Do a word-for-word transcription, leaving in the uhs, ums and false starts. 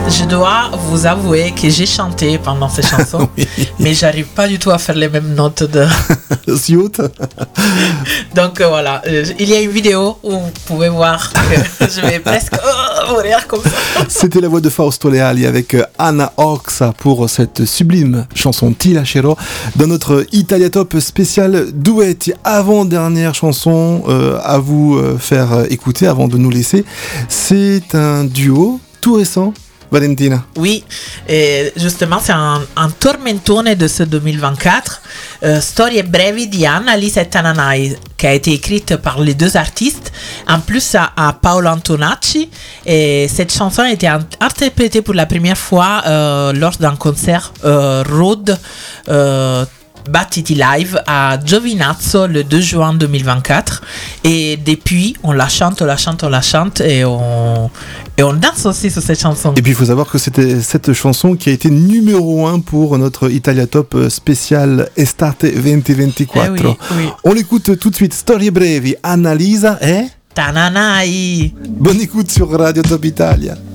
je dois vous avouer que j'ai chanté pendant ces chansons, oui. Mais j'arrive pas du tout à faire les mêmes notes de... Donc euh, voilà, euh, il y a une vidéo où vous pouvez voir que je vais presque oh, mourir comme ça. C'était la voix de Fausto Leali avec Anna Orxa pour cette sublime chanson Ti lascerò dans notre Italia Top spécial duetti. Avant-dernière chanson euh, à vous euh, faire écouter avant de nous laisser. C'est un duo tout récent. Valentina. Oui, et justement c'est un, un tormentone de ce deux mille vingt-quatre, euh, Storie brevi di Annalisa e Tananai, qui a été écrite par les deux artistes, en plus à, à Paolo Antonacci, et cette chanson a été interprétée pour la première fois euh, lors d'un concert euh, Road euh, Battiti Live à Giovinazzo le deux juin deux mille vingt-quatre, et depuis on la chante, on la chante, on la chante et on, et on danse aussi sur cette chanson. Et puis il faut savoir que c'était cette chanson qui a été numéro un pour notre Italia Top spécial Estate vingt vingt-quatre. Eh oui, oui. On l'écoute tout de suite, Storie brevi, Annalisa et Tananai. Bonne écoute sur Radio Top Italia.